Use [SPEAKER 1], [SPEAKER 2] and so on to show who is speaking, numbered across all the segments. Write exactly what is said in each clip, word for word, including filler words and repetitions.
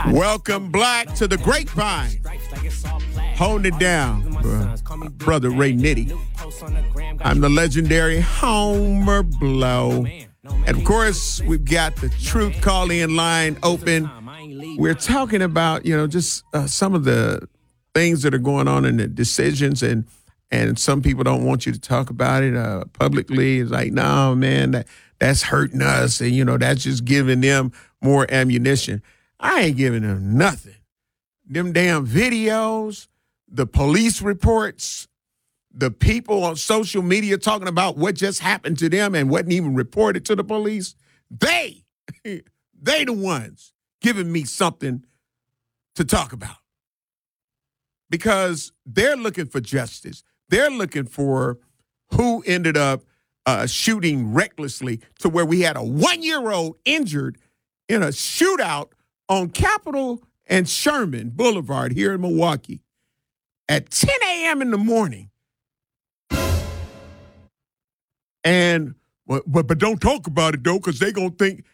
[SPEAKER 1] Welcome, Black, to the Grapevine. Holding it down, bro. Brother Ray Nitty. I'm the legendary Homer Blow. And, of course, we've got the Truth Call-In line open. We're talking about, you know, just uh, some of the things that are going on in the decisions, and and some people don't want you to talk about it uh, publicly. It's like, no, man, that, that's hurting us, and, you know, that's just giving them more ammunition. I ain't giving them nothing. Them damn videos, the police reports, the people on social media talking about what just happened to them and wasn't even reported to the police, they, they the ones giving me something to talk about. Because they're looking for justice. They're looking for who ended up uh, shooting recklessly to where we had a one-year-old injured in a shootout on Capitol and Sherman Boulevard here in Milwaukee at ten a.m. in the morning. And, but, but, but don't talk about it, though, because they're going to think,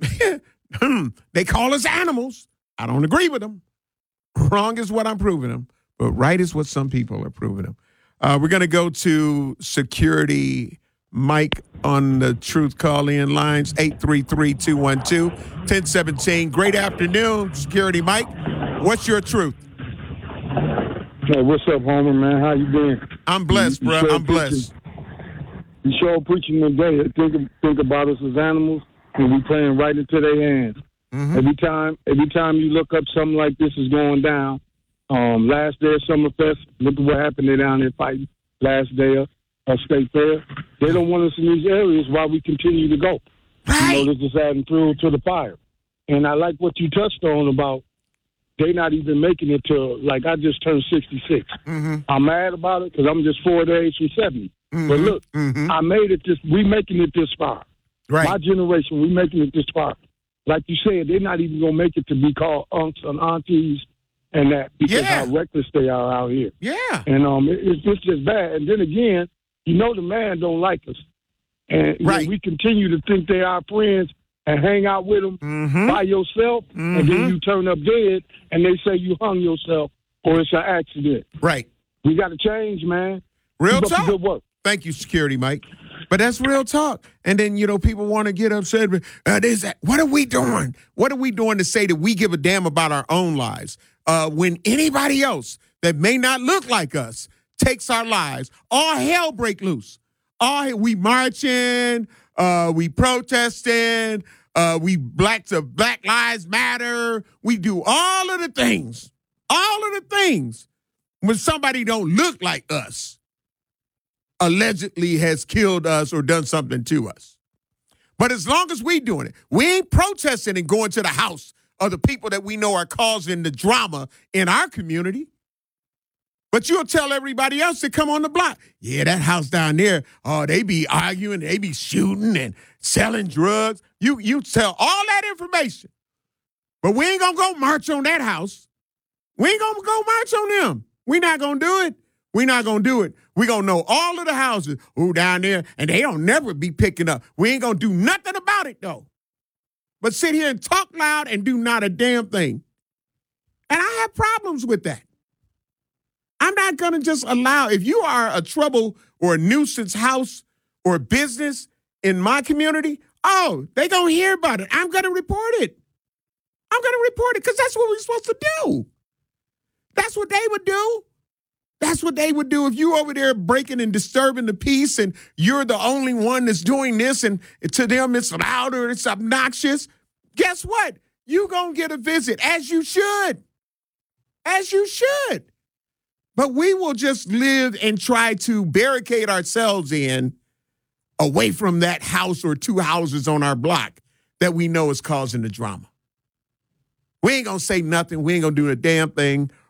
[SPEAKER 1] they call us animals. I don't agree with them. Wrong is what I'm proving them, but right is what some people are proving them. Uh, we're going to go to Security Mike on the Truth Call-In lines, eight three three, two one two, one zero one seven. Great afternoon, Security Mike. What's your truth?
[SPEAKER 2] Hey, what's up, Homer, man? How you doing?
[SPEAKER 1] I'm blessed,
[SPEAKER 2] you, you
[SPEAKER 1] bro.
[SPEAKER 2] sure
[SPEAKER 1] I'm blessed.
[SPEAKER 2] You sure preaching today. Think, think about us as animals, and we playing right into their hands. Mm-hmm. Every time every time you look up something like this is going down, um, last day of Summerfest, look at what happened. They're down there fighting last day of uh, State Fair. They don't want us in these areas while we continue to go.
[SPEAKER 1] Right.
[SPEAKER 2] You know, this is adding fuel to the fire. And I like what you touched on about they not even making it to, like, I just turned sixty-six. Mm-hmm. I'm mad about it because I'm just four days from seventy. Mm-hmm. But look, mm-hmm. I made it this, we making it this far.
[SPEAKER 1] Right.
[SPEAKER 2] My generation, we making it this far. Like you said, they're not even going to make it to be called unks and aunties and that because
[SPEAKER 1] yeah.
[SPEAKER 2] how reckless they are out here.
[SPEAKER 1] Yeah.
[SPEAKER 2] And um, it, it's, it's just bad. And then again, you know the man don't like us. And
[SPEAKER 1] right.
[SPEAKER 2] know, we continue to think they are friends and hang out with them mm-hmm. by yourself, mm-hmm. and then you turn up dead and they say you hung yourself or it's an accident.
[SPEAKER 1] Right.
[SPEAKER 2] We got to change, man.
[SPEAKER 1] Real
[SPEAKER 2] Keep
[SPEAKER 1] talk.
[SPEAKER 2] up the good work.
[SPEAKER 1] Thank you, Security Mike. But that's real talk. And then, you know, people want to get upset. Uh, there's that. What are we doing? What are we doing to say that we give a damn about our own lives uh, when anybody else that may not look like us takes our lives? All hell break loose. All we marching, uh, we protesting, uh, we black to Black Lives Matter. We do all of the things, all of the things when somebody don't look like us allegedly has killed us or done something to us. But as long as we doing it, we ain't protesting and going to the house of the people that we know are causing the drama in our community. But you'll tell everybody else to come on the block. Yeah, that house down there, oh, they be arguing, they be shooting and selling drugs. You, you tell all that information. But we ain't going to go march on that house. We ain't going to go march on them. we not going to do it. We're not going to do it. We're going to know all of the houses who down there, and they don't never be picking up. We ain't going to do nothing about it, though. But sit here and talk loud and do not a damn thing. And I have problems with that. I'm not going to just allow, if you are a trouble or a nuisance house or business in my community, oh, they going to hear about it. I'm going to report it. I'm going to report it because that's what we're supposed to do. That's what they would do. That's what they would do if you over there breaking and disturbing the peace and you're the only one that's doing this and to them it's louder, it's obnoxious. Guess what? You going to get a visit, as you should. As you should. But we will just live and try to barricade ourselves in away from that house or two houses on our block that we know is causing the drama. We ain't going to say nothing. We ain't going to do a damn thing.